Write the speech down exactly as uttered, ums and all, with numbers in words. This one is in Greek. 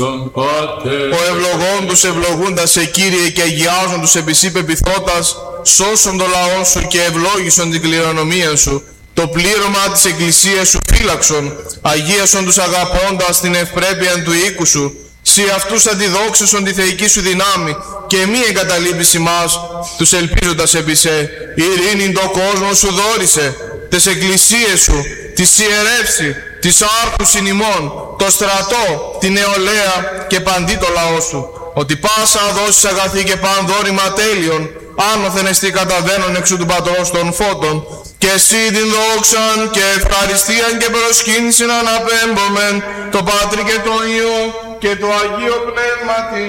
Ο ευλογών τους ευλογούντας σε Κύριε και αγιάζον τους επί σύ πεποιθώτας, σώσον το λαό σου και ευλόγησον την κληρονομία σου. Το πλήρωμα της Εκκλησίας σου φύλαξον, αγίασον τους αγαπώντας την ευπρέπεια του οίκου σου. Συ αυτούς αντιδόξασον τη θεϊκή σου δυνάμει και μη εγκαταλείπεις ημάς, τους ελπίζοντας επί σε. Ειρήνην το κόσμο σου δόρισε, τες εκκλησίες σου, τις ιερεύσει, τις άρχους ημών, το στρατό, την νεολαία και παντί το λαό σου. Ότι πάσα δώσεις αγαθή και παν δόρημα τέλειον, άνωθεν εστί καταβαίνον εξού του Πατρός των φώτων, και εσύ την δόξαν και ευχαριστίαν και προσκύνησιν αναπέμπομεν το Πάτρι και το Υιό και το Αγίο Πνεύματι.